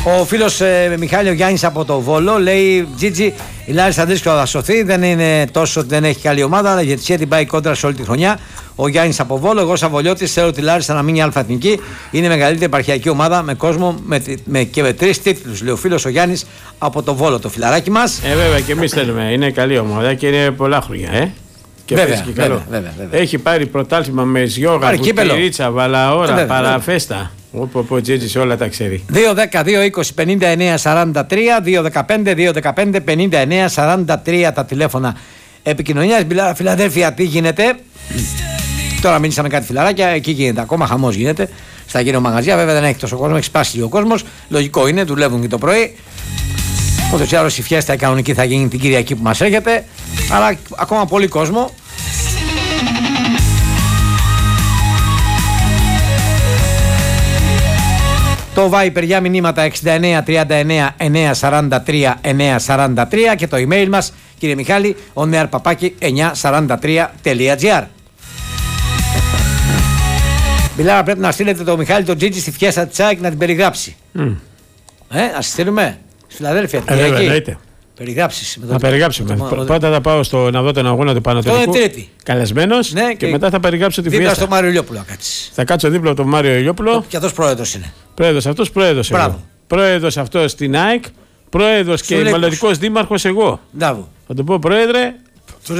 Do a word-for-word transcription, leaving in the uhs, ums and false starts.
Ο φίλος ε, Μιχάλη ο Γιάννης από το Βόλο λέει: Τζίτζι, η Λάρισα δύσκολα θα σωθεί. Δεν είναι τόσο ότι δεν έχει καλή ομάδα, αλλά γιατί την πάει κόντρα σε όλη τη χρονιά. Ο Γιάννης από Βόλο. Εγώ, σαν Βολιώτης, θέλω τη Λάρισα να μείνει αλφα-εθνική. Είναι η μεγαλύτερη επαρχιακή ομάδα με κόσμο με, με, και με τρεις τίτλους. Λέει ο φίλος ο Γιάννης από το Βόλο, το φιλαράκι μας. Ε, βέβαια και εμείς θέλουμε. Είναι καλή ομάδα και είναι πολλά χρόνια. Ε. Και βέβαια, και βέβαια, βέβαια, βέβαια. Έχει πάρει πρωτάθλημα με Σιόγα, Κουτηρίτσα, Βαλαώρα, Παραφέστα. Όπου ο Τζίτζης όλα τα ξέρει. δύο δέκα δύο είκοσι πενήντα εννέα σαράντα τρία, δύο δεκαπέντε δύο δεκαπέντε πενήντα εννέα σαράντα τρία τα τηλέφωνα επικοινωνίας. Μπιλάρα Φιλαδέλφια, τι γίνεται? Τώρα μίλησαμε κάτι φιλαράκια, εκεί γίνεται ακόμα χαμός γίνεται. Στα γύρω μαγαζιά, βέβαια δεν έχει τόσο κόσμο, έχει σπάσει ο κόσμος. Λογικό είναι, δουλεύουν και το πρωί. Ούτως ή άλλως η φιέστα η κανονική θα γίνει την Κυριακή που μας έρχεται. Αλλά ακόμα πολύ κόσμο. Το Viper για μηνύματα εξήντα εννέα τριάντα εννέα εννιακόσια σαράντα τρία εννιακόσια σαράντα τρία και το email μας, κύριε Μιχάλη, oneair παπάκι εννιακόσια σαράντα τρία τελεία τζι άρ. Μιλάω, πρέπει να στείλετε το Μιχάλη τον Τζίτζι στη φιέστα της ΑΕΚ να την περιγράψει. Mm. Ε, ας στείλουμε στη Φιλαδέλφια. Ε, βέβαια, εννοείται. Περιγράψεις. Να περιγράψουμε. Το... Πρώτα θα πάω στο, να δω τον αγώνα του Πανατολικού. Καλεσμένος. Ναι, και, και μετά θα περιγράψω τη φιέστα. Δίπλα στο Μάριο Ηλιόπουλο θα κάτσεις. Θα κάτσω δίπλα από τον Μάριο Ηλιόπουλο. Και αυτός πρόεδρος είναι. Πρόεδρος αυτός, πρόεδρος εγώ. Πρόεδρος αυτός στην ΑΕΚ. Πρόεδρος και μελλοντικός δήμαρχος εγώ. Μπράβο. Θα του πω πρόεδρε.